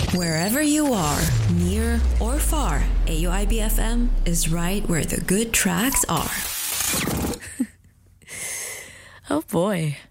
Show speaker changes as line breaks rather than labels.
Wherever you are, near or far, AUIB FM is right where the good tracks are.
Oh boy.